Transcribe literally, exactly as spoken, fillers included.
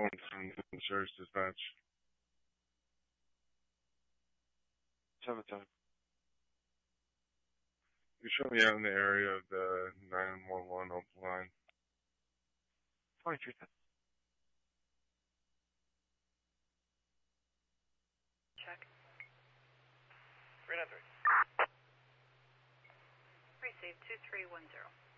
calling from Insurance Dispatch. Seven time. You show me out in the area of the nine one one open line. Twenty-three ten. Check. Three nine three. Receive two three one zero.